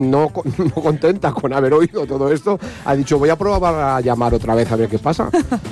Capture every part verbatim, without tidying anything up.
no, no contenta con haber oído todo esto, ha dicho, voy a probar a llamar otra vez a ver qué pasa.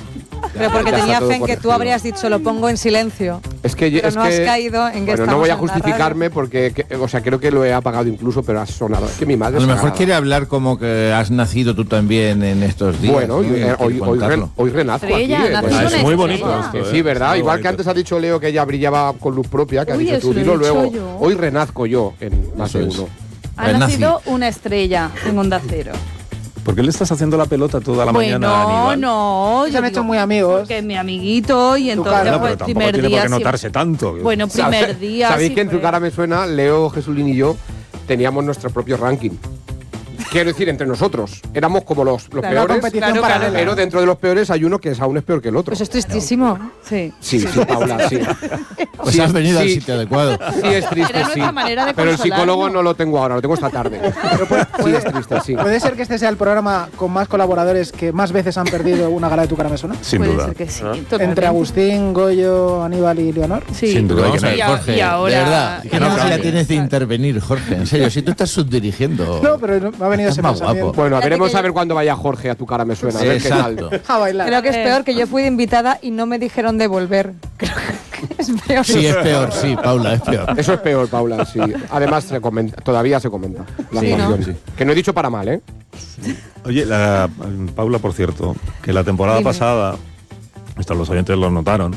Pero porque ya tenía fe en que corregido. tú habrías dicho, lo pongo en silencio. Es que, pero es no que, has caído en que bueno, estamos no voy a en la justificarme radio. porque, que, o sea, creo que lo he apagado incluso, pero ha sonado. Es que mi madre A lo mejor sagrada. quiere hablar como que has nacido tú también en estos días. Bueno, ¿no? hoy, Quiere hoy, hoy, contarlo. re, hoy renazco Estrella, aquí. eh, naces pues, una es muy bonito estrella. esto, que ¿eh? sí, ¿verdad? Muy Igual bonito. que antes ha dicho Leo que ella brillaba con luz propia, que Uy, ha dicho eso tú, lo he dilo dicho luego. yo. Hoy renazco yo en más de Eso uno. Ha Renací. nacido una estrella en Onda Cero. ¿Por qué le estás haciendo la pelota toda la Bueno, mañana a Aníbal? no. Se yo han digo, hecho muy amigos. Porque es mi amiguito y entonces cara. Bueno, pues, pero tampoco primer tiene día por qué siempre- notarse tanto. Bueno, primer ¿Sabe- día. ¿Sabéis sí que en Tu fue. cara me suena? Leo, Jesulín y yo teníamos nuestro propio ranking. Quiero decir, entre nosotros. Éramos como los, los Claro, peores. competición claro, paralela. pero dentro de los peores hay uno que es aún es peor que el otro. Pues es tristísimo. Sí. Sí, sí, Paula, sí. Pues Sí, has venido al sí. sitio adecuado. Sí, es triste, Era sí. nuestra manera de Pero el psicólogo consolarnos. no lo tengo ahora, lo tengo esta tarde. Sí, es triste, sí. ¿Puede ser que este sea el programa con más colaboradores que más veces han perdido una gala de Tu cara me suena? Sin Puede duda. ser que sí. ¿Ah? totalmente. Entre Agustín, Goyo, Aníbal y Leonor. Sí. Sin duda. Vamos a ver, Y a- Jorge, y ahora- de verdad, y ¿qué no necesidad cambie. tienes de intervenir, Jorge? En serio, si tú estás subdirigiendo. No, pero no- me ha venido Estás ese más pensamiento. guapo. Bueno, Fíjate veremos que a ver cuándo vaya Jorge a Tu cara me suena. A ver qué Exacto. tal. A bailar. Creo que es Eh. peor que yo fui de invitada y no me dijeron de volver. Creo que es peor. Sí, es peor, sí, Paula, es peor. Eso es peor, Paula, sí. Además, se comenta, todavía se comenta. La Sí, ¿no? actuación. Que no he dicho para mal, ¿eh? Oye, la, Paula, por cierto, que la temporada Dime. pasada, esto los oyentes lo notaron,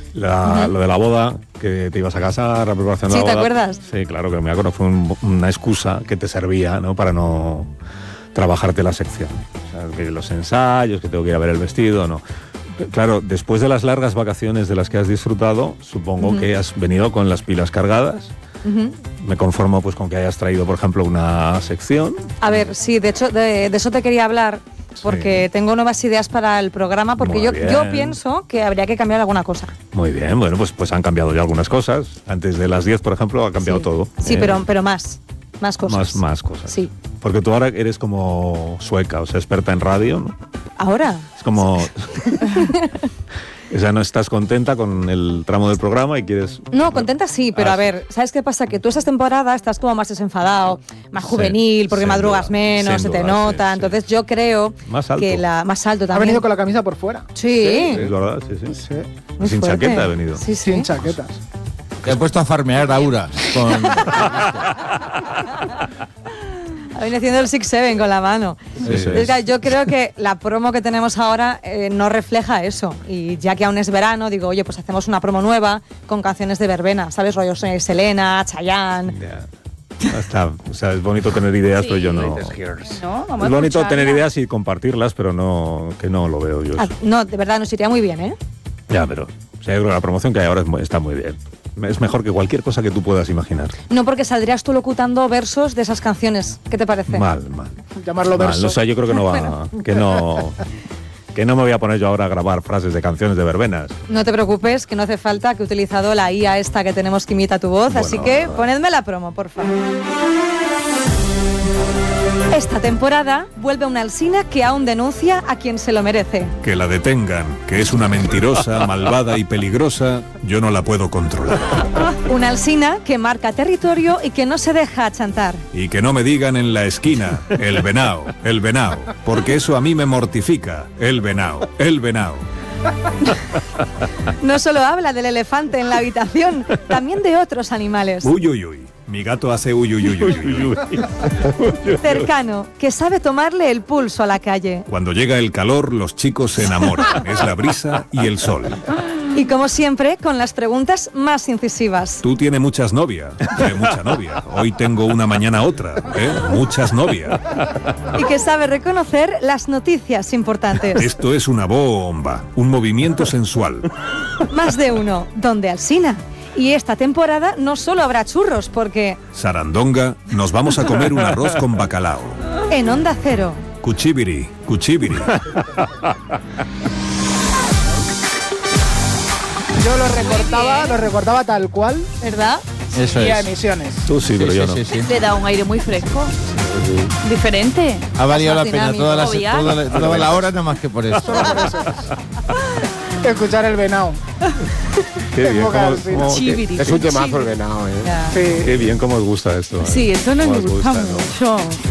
la, lo de la boda, que te ibas a casar, la preparación de Sí, la ¿te boda. acuerdas? Sí, claro, que me acuerdo, fue un- una excusa que te servía, ¿no? Para no trabajarte la sección. O sea, que los ensayos, que tengo que ir a ver el vestido, no. Claro, después de las largas vacaciones de las que has disfrutado, supongo que has venido con las pilas cargadas. Ujú. Me conformo pues con que hayas traído, por ejemplo, una sección. A ver, sí, de hecho, de, de eso te quería hablar, porque tengo nuevas ideas para el programa, porque Muy yo, bien. yo pienso que habría que cambiar alguna cosa. Muy bien, bueno, pues, pues han cambiado ya algunas cosas. Antes de las diez, por ejemplo, ha cambiado Sí. todo. Sí, Eh, pero, pero más, más cosas. Más, más cosas. Sí. Porque tú ahora eres como sueca, o sea, experta en radio, ¿no? Ahora. Es como... O sea, no estás contenta con el tramo del programa y quieres... No, contenta sí, pero Ah, a ver, ¿sabes qué pasa? Que tú esta temporada estás como más desenfadado, más Sí, juvenil, porque sin madrugas duda, menos, sin se te duda, nota. sí, sí. Entonces yo creo Más alto. que la más alto Ha también. venido con la camisa por fuera. Sí, Es verdad, sí, sí. Sí. muy Sin fuerte. chaqueta ha venido. Sí, sí. Sin chaquetas. Te he puesto a farmear Aura con... Ha venido haciendo el six seven con la mano. Sí, sí. Entonces, claro, yo creo que la promo que tenemos ahora eh, no refleja eso. Y ya que aún es verano, digo, oye, pues hacemos una promo nueva con canciones de verbena, ¿sabes? Rollos eh, Selena, Chayanne. Ya. Está, o sea, es bonito tener ideas, pero yo no... No, vamos Es a bonito escucharla. tener ideas y compartirlas, pero no que no lo veo yo. Ah, eso. no, de verdad, nos iría muy bien, ¿eh? Ya, pero o sea, yo creo que la promoción que hay ahora es mu- está muy bien. Es mejor que cualquier cosa que tú puedas imaginar. No, porque saldrías tú locutando versos de esas canciones. ¿Qué te parece? Mal, mal. Llamarlo mal. verso. O sea, yo creo que no va, que no, que no me voy a poner yo ahora a grabar frases de canciones de verbenas. No te preocupes, que no hace falta, que he utilizado la I A esta que tenemos que imita tu voz, así Bueno. que ponedme la promo, por favor. Esta temporada vuelve una Alsina que aún denuncia a quien se lo merece. Que la detengan, que es una mentirosa, malvada y peligrosa, yo no la puedo controlar. Una Alsina que marca territorio y que no se deja achantar. Y que no me digan en la esquina, el venao, el venao, porque eso a mí me mortifica, el venao, el venao. No solo habla del elefante en la habitación, también de otros animales. Uy, uy, uy. Mi gato hace uy, uy, uy, uy, uy, uy. Cercano, que sabe tomarle el pulso a la calle. Cuando llega el calor, los chicos se enamoran. Es la brisa y el sol. Y como siempre, con las preguntas más incisivas. Tú tienes muchas novias, tienes mucha novia. Hoy tengo una, mañana otra, ¿eh? Muchas novias. Y que sabe reconocer las noticias importantes. Esto es una bomba, un movimiento sensual. Más de uno, donde Alsina. Y esta temporada no solo habrá churros, porque Sarandonga, nos vamos a comer un arroz con bacalao. en Onda Cero. Cuchibiri, cuchibiri. Yo lo recortaba, lo recortaba tal cual ¿Verdad? Eso y a es. emisiones. Tú sí, Sí, pero sí, yo no. sí, sí. Le da un aire muy fresco. Diferente. Ha valido la Más pena dinámico, toda la, obviar. toda la, toda la hora nada más que por eso. Escuchar el venao. Qué bien, Época cómo- así. cómo- Chiviri. Es un temazo el venado, ¿eh? Ya. Sí. qué bien cómo os gusta esto. ¿eh? Sí, esto nos Cómo os gusta ¿no? mucho.